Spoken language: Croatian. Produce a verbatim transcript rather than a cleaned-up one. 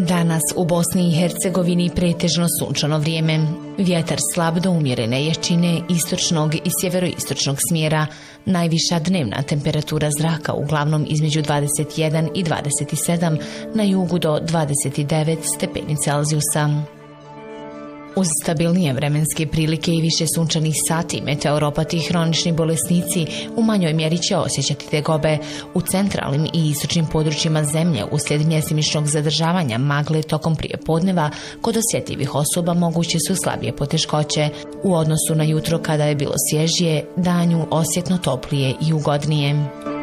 Danas u Bosni i Hercegovini pretežno sunčano vrijeme. Vjetar slab do umjerene jačine istočnog i sjeveroistočnog smjera. Najviša dnevna temperatura zraka uglavnom između dvadeset jedan i dvadeset sedam, na jugu do dvadeset devet stepeni Celzijusa. Uz stabilnije vremenske prilike i više sunčanih sati, meteoropati i hronični bolesnici u manjoj mjeri će osjećati tegobe. U centralnim i istočnim područjima zemlje uslijed mjesimičnog zadržavanja magle tokom prijepodneva kod osjetljivih osoba moguće su slabije poteškoće. U odnosu na jutro kada je bilo svježije, danju osjetno toplije i ugodnije.